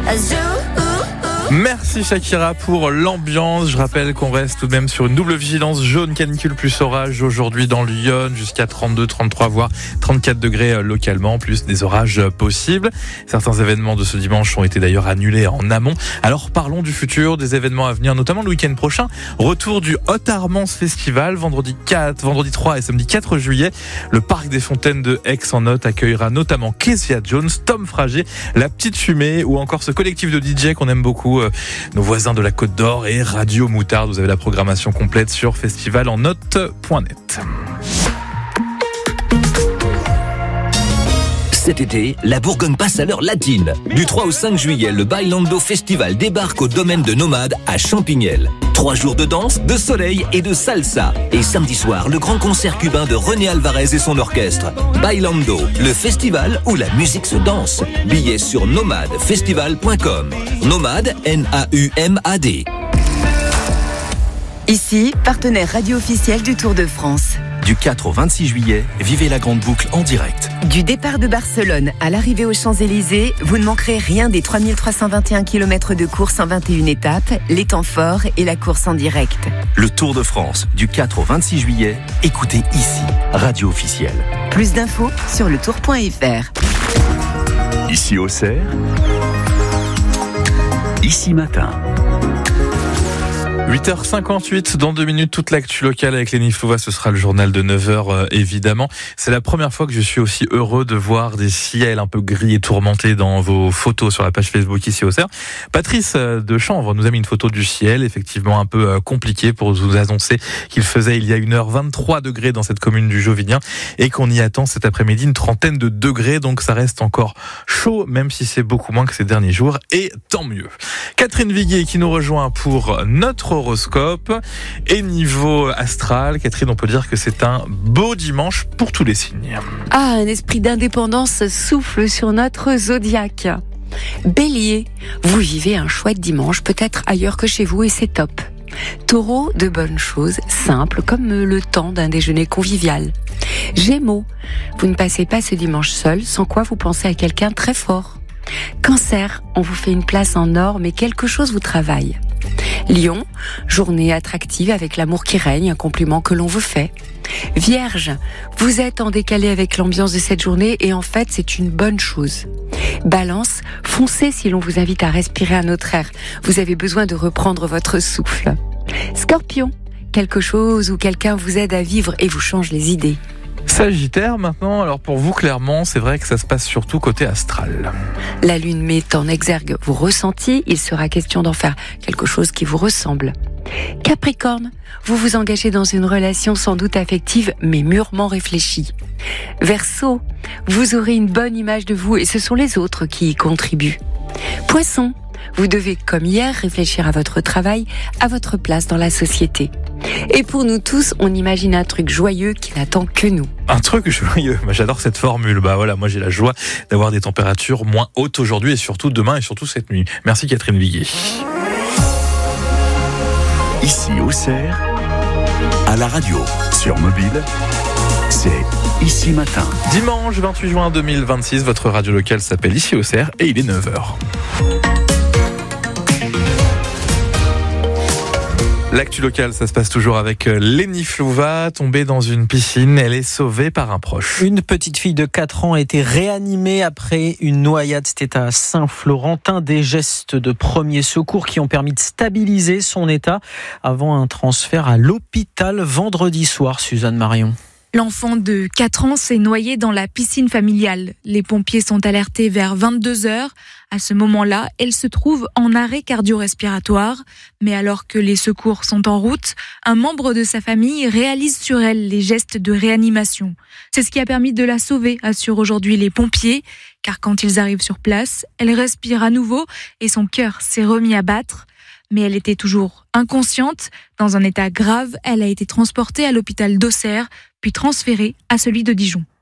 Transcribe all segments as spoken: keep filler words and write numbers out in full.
Merci Shakira pour l'ambiance. Je rappelle qu'on reste tout de même sur une double vigilance jaune, canicule plus orage aujourd'hui dans Lyon, jusqu'à trente-deux, trente-trois voire trente-quatre degrés localement, plus des orages possibles. Certains événements de ce dimanche ont été d'ailleurs annulés en amont. Alors parlons du futur, des événements à venir, notamment le week-end prochain. Retour du Hot Armance Festival, vendredi quatre, vendredi trois et samedi quatre juillet. Le parc des Fontaines de Aix en Othe accueillera notamment Kezia Jones, Tom Frager, La Petite Fumée ou encore ce collectif de D J qu'on aime beaucoup, euh, nos voisins de la Côte d'Or et Radio Moutarde. Vous avez la programmation complète sur festivalenote point net. Cet été, la Bourgogne passe à l'heure latine. Du trois au cinq juillet, le Bailando Festival débarque au domaine de Nomade à Champignelles. Trois jours de danse, de soleil et de salsa. Et samedi soir, le grand concert cubain de René Alvarez et son orchestre. Bailando, le festival où la musique se danse. Billets sur nomade festival point com. Nomade, N A U M A D. Ici, partenaire radio officiel du Tour de France. Du quatre au vingt-six juillet, vivez la grande boucle en direct. Du départ de Barcelone à l'arrivée aux Champs-Élysées, vous ne manquerez rien des trois mille trois cent vingt et un kilomètres de course en vingt et une étapes, les temps forts et la course en direct. Le Tour de France, du quatre au vingt-six juillet, écoutez ici, radio officielle. Plus d'infos sur le tour point f r. Ici Auxerre, ici matin. huit heures cinquante-huit, dans deux minutes, toute l'actu locale avec Lénie Flouva, ce sera le journal de neuf heures euh, évidemment. C'est la première fois que je suis aussi heureux de voir des ciels un peu gris et tourmentés dans vos photos sur la page Facebook ici au Auxerre. Patrice de Chanvre nous a mis une photo du ciel, effectivement un peu euh, compliqué pour vous annoncer qu'il faisait il y a une heure vingt-trois degrés dans cette commune du Jovinien et qu'on y attend cet après-midi une trentaine de degrés, donc ça reste encore chaud, même si c'est beaucoup moins que ces derniers jours, et tant mieux. Catherine Viguier qui nous rejoint pour notre horoscope. Et niveau astral, Catherine, on peut dire que c'est un beau dimanche pour tous les signes. Ah, un esprit d'indépendance souffle sur notre zodiaque. Bélier, vous vivez un chouette dimanche, peut-être ailleurs que chez vous, et c'est top. Taureau, de bonnes choses, simples, comme le temps d'un déjeuner convivial. Gémeaux, vous ne passez pas ce dimanche seul, sans quoi vous pensez à quelqu'un très fort. Cancer, on vous fait une place en or, mais quelque chose vous travaille. Lion, journée attractive avec l'amour qui règne, un compliment que l'on vous fait. Vierge, vous êtes en décalé avec l'ambiance de cette journée et en fait c'est une bonne chose. Balance, foncez si l'on vous invite à respirer un autre air. Vous avez besoin de reprendre votre souffle. Scorpion, quelque chose ou quelqu'un vous aide à vivre et vous change les idées. Sagittaire maintenant, alors pour vous clairement, c'est vrai que ça se passe surtout côté astral. La lune met en exergue vos ressentis, il sera question d'en faire quelque chose qui vous ressemble. Capricorne, vous vous engagez dans une relation sans doute affective mais mûrement réfléchie. Verseau, vous aurez une bonne image de vous et ce sont les autres qui y contribuent. Poisson, vous devez comme hier réfléchir à votre travail, à votre place dans la société. Et pour nous tous, on imagine un truc joyeux qui n'attend que nous. Un truc joyeux, bah, j'adore cette formule. Bah voilà, moi j'ai la joie d'avoir des températures moins hautes aujourd'hui et surtout demain et surtout cette nuit. Merci Catherine Viguier. Ici Auxerre, à la radio, sur mobile, c'est Ici Matin. Dimanche vingt-huit juin deux mille vingt-six, votre radio locale s'appelle Ici Auxerre et il est neuf heures. L'actu locale, ça se passe toujours avec Lénie Flouva, tombée dans une piscine. Elle est sauvée par un proche. Une petite fille de quatre ans a été réanimée après une noyade. C'était à Saint-Florentin. Des gestes de premier secours qui ont permis de stabiliser son état avant un transfert à l'hôpital vendredi soir, Suzanne Marion. L'enfant de quatre ans s'est noyé dans la piscine familiale. Les pompiers sont alertés vers vingt-deux heures. À ce moment-là, elle se trouve en arrêt cardio-respiratoire. Mais alors que les secours sont en route, un membre de sa famille réalise sur elle les gestes de réanimation. C'est ce qui a permis de la sauver, assurent aujourd'hui les pompiers. Car quand ils arrivent sur place, elle respire à nouveau et son cœur s'est remis à battre. Mais elle était toujours inconsciente. Dans un état grave, elle a été transportée à l'hôpital d'Auxerre, puis transférée à celui de Dijon.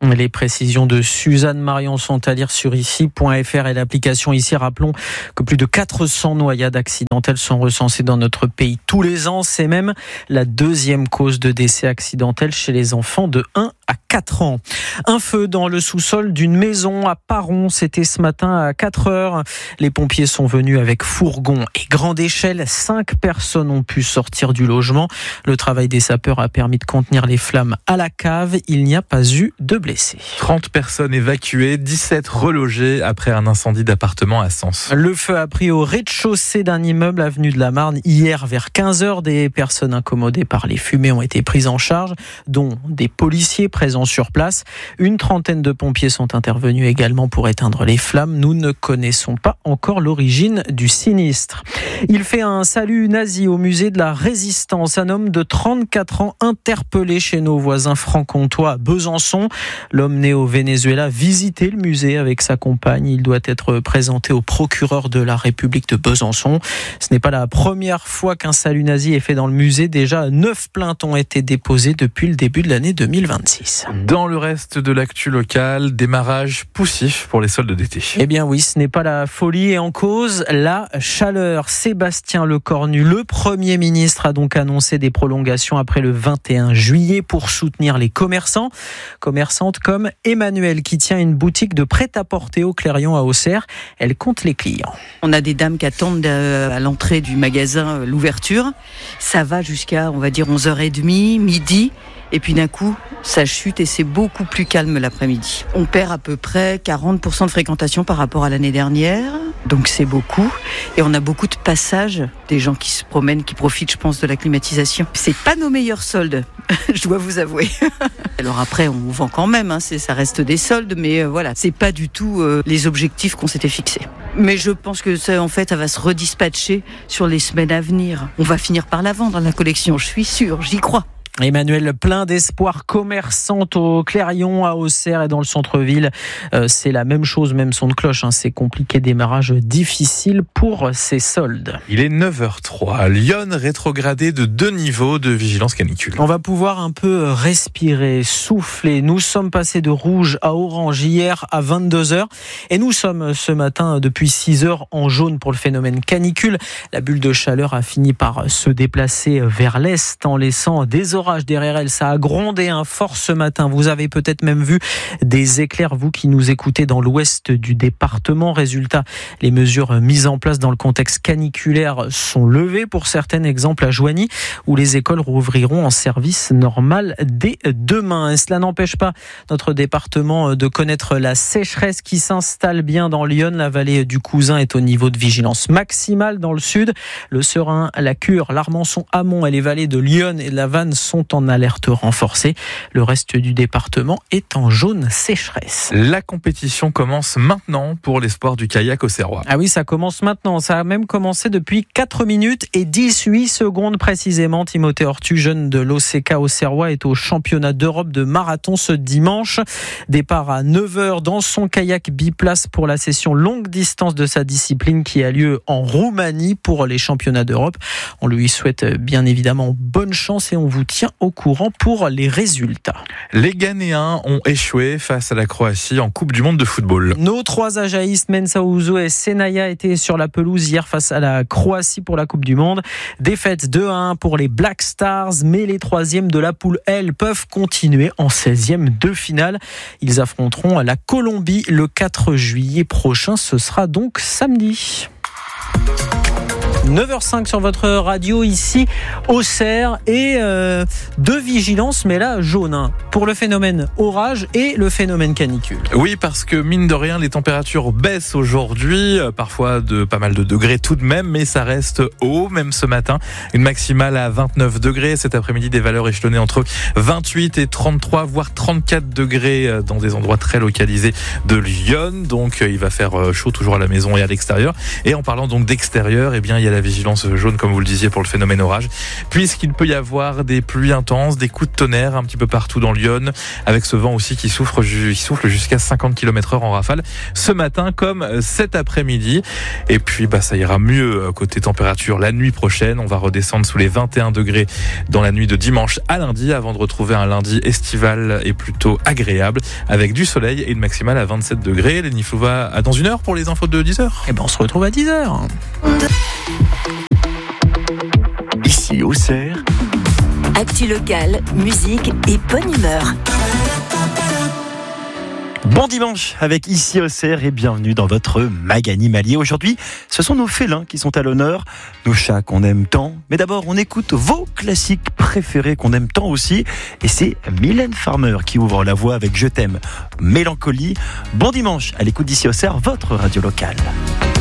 Les précisions de Suzanne Marion sont à lire sur ici point f r et l'application ici. Rappelons que plus de quatre cents noyades accidentelles sont recensées dans notre pays tous les ans. C'est même la deuxième cause de décès accidentel chez les enfants de un à quatre ans. Un feu dans le sous-sol d'une maison à Paron, c'était ce matin à quatre heures. Les pompiers sont venus avec fourgon et grande échelle. Cinq personnes ont pu sortir du logement. Le travail des sapeurs a permis de contenir les flammes à la cave. Il n'y a pas eu de blessés. trente personnes évacuées, dix-sept relogées après un incendie d'appartement à Sens. Le feu a pris au rez-de-chaussée d'un immeuble avenue de la Marne hier vers quinze heures. Des personnes incommodées par les fumées ont été prises en charge, dont des policiers présents sur place. Une trentaine de pompiers sont intervenus également pour éteindre les flammes. Nous ne connaissons pas encore l'origine du sinistre. Il fait un salut nazi au musée de la Résistance. Un homme de trente-quatre ans interpellé chez nos voisins franc-comtois à Besançon. L'homme né au Venezuela visitait le musée avec sa compagne. Il doit être présenté au procureur de la République de Besançon. Ce n'est pas la première fois qu'un salut nazi est fait dans le musée. Déjà, neuf plaintes ont été déposées depuis le début de l'année deux mille vingt-six. Dans le reste de l'actu locale, démarrage poussif pour les soldes d'été. Eh bien oui, ce n'est pas la folie et en cause la chaleur. Sébastien Lecornu, le Premier ministre, a donc annoncé des prolongations après le vingt et un juillet pour soutenir les commerçants. Commerçantes comme Emmanuelle qui tient une boutique de prêt-à-porter au Clairion à Auxerre. Elle compte les clients. On a des dames qui attendent à l'entrée du magasin l'ouverture. Ça va jusqu'à, on va dire, onze heures trente, midi. Et puis d'un coup, ça chute et c'est beaucoup plus calme l'après-midi. On perd à peu près quarante pour cent de fréquentation par rapport à l'année dernière. Donc c'est beaucoup. Et on a beaucoup de passages, des gens qui se promènent, qui profitent, je pense, de la climatisation. C'est pas nos meilleurs soldes, je dois vous avouer. Alors après, on vend quand même, hein, c'est, ça reste des soldes, mais euh, voilà, c'est pas du tout euh, les objectifs qu'on s'était fixés. Mais je pense que ça, en fait, ça va se redispatcher sur les semaines à venir. On va finir par la vendre, la collection, je suis sûre, j'y crois. Emmanuel, plein d'espoir, commerçante au Clairion, à Auxerre et dans le centre-ville. Euh, c'est la même chose, même son de cloche. Hein. C'est compliqué, démarrage difficile pour ces soldes. Il est neuf heures trois. Lyon rétrogradé de deux niveaux de vigilance canicule. On va pouvoir un peu respirer, souffler. Nous sommes passés de rouge à orange hier à vingt-deux heures. Et nous sommes ce matin depuis six heures en jaune pour le phénomène canicule. La bulle de chaleur a fini par se déplacer vers l'est en laissant des orages derrière elle. Ça a grondé un fort ce matin. Vous avez peut-être même vu des éclairs, vous qui nous écoutez dans l'ouest du département. Résultat, les mesures mises en place dans le contexte caniculaire sont levées pour certains. Exemples à Joigny, où les écoles rouvriront en service normal dès demain. Et cela n'empêche pas notre département de connaître la sécheresse qui s'installe bien dans Lyon. La vallée du Cousin est au niveau de vigilance maximale dans le sud. Le Serein, la Cure, l'Armançon, Amont et les vallées de Lyon et de la Vanne sont en alerte renforcée. Le reste du département est en jaune sécheresse. La compétition commence maintenant pour l'espoir du kayak auxerrois. Ah oui, ça commence maintenant. Ça a même commencé depuis quatre minutes et dix-huit secondes précisément. Timothée Ortu, jeune de l'O C K auxerrois, est au championnat d'Europe de marathon ce dimanche. Départ à neuf heures dans son kayak biplace pour la session longue distance de sa discipline qui a lieu en Roumanie pour les championnats d'Europe. On lui souhaite bien évidemment bonne chance et on vous tient au courant pour les résultats. Les Ghanéens ont échoué face à la Croatie en Coupe du Monde de football. Nos trois ajaïstes, Mensah Ouzou et Senaya, étaient sur la pelouse hier face à la Croatie pour la Coupe du Monde. Défaite deux à un pour les Black Stars, mais les troisièmes de la poule L peuvent continuer en seizième de finale. Ils affronteront la Colombie le quatre juillet prochain. Ce sera donc samedi. neuf heures cinq sur votre radio ici Auxerre et euh, de vigilance, mais là jaune hein, pour le phénomène orage et le phénomène canicule. Oui, parce que mine de rien les températures baissent aujourd'hui, parfois de pas mal de degrés tout de même, mais ça reste haut même ce matin. Une maximale à vingt-neuf degrés, cet après-midi des valeurs échelonnées entre vingt-huit et trente-trois voire trente-quatre degrés dans des endroits très localisés de Lyon. Donc il va faire chaud toujours à la maison et à l'extérieur. Et en parlant donc d'extérieur, eh bien il y a la vigilance jaune, comme vous le disiez, pour le phénomène orage, puisqu'il peut y avoir des pluies intenses, des coups de tonnerre un petit peu partout dans Lyon, avec ce vent aussi qui souffle, qui souffle jusqu'à cinquante kilomètres heure en rafale, ce matin comme cet après-midi. Et puis bah, ça ira mieux côté température la nuit prochaine. On va redescendre sous les vingt et un degrés dans la nuit de dimanche à lundi, avant de retrouver un lundi estival et plutôt agréable, avec du soleil et une maximale à vingt-sept degrés. Lenny Flouva à dans une heure pour les infos de dix heures. Et ben on se retrouve à dix heures. Ici Auxerre, Actu locale, musique et bonne humeur. Bon dimanche avec Ici Auxerre et bienvenue dans votre mag animalier. Aujourd'hui, ce sont nos félins qui sont à l'honneur, nos chats qu'on aime tant. Mais d'abord, on écoute vos classiques préférés qu'on aime tant aussi. Et c'est Mylène Farmer qui ouvre la voie avec Je t'aime, Mélancolie. Bon dimanche à l'écoute d'Ici Auxerre, votre radio locale.